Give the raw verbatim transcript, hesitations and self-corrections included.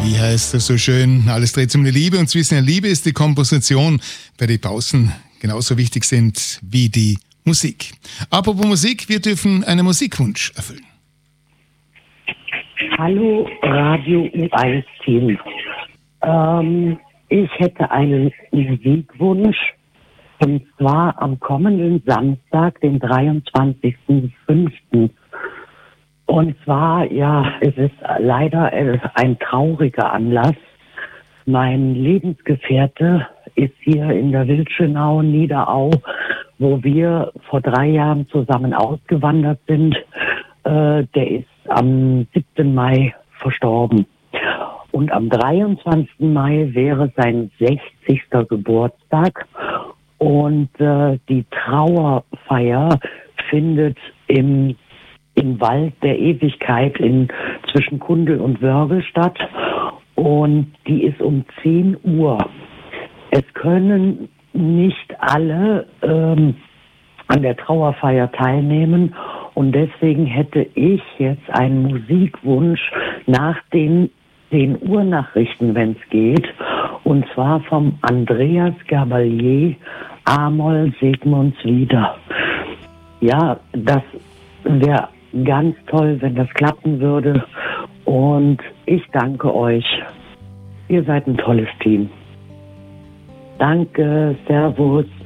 Wie heißt das so schön? Alles dreht sich um die Liebe und zu wissen, Liebe ist die Komposition, bei der Pausen genauso wichtig sind wie die Musik. Apropos Musik, wir dürfen einen Musikwunsch erfüllen. Hallo Radio U eins Team. Ähm, ich hätte einen Musikwunsch, und zwar am kommenden Samstag, den dreiundzwanzigsten fünften Und zwar, ja, es ist leider ein trauriger Anlass. Mein Lebensgefährte ist hier in der Wildschönau, Niederau, wo wir vor drei Jahren zusammen ausgewandert sind. Äh, der ist am siebten Mai verstorben. Und am dreiundzwanzigsten Mai wäre sein sechzigster Geburtstag. Und äh, die Trauerfeier findet im im Wald der Ewigkeit in zwischen Kundel und Wörgl statt, und die ist um zehn Uhr. Es können nicht alle ähm, an der Trauerfeier teilnehmen, und deswegen hätte ich jetzt einen Musikwunsch nach den zehn Uhr Nachrichten, wenn es geht, und zwar vom Andreas Gabalier, A-Moll Sigmundslieder. Ja, das wäre ganz toll, wenn das klappen würde. Und ich danke euch. Ihr seid ein tolles Team. Danke, Servus.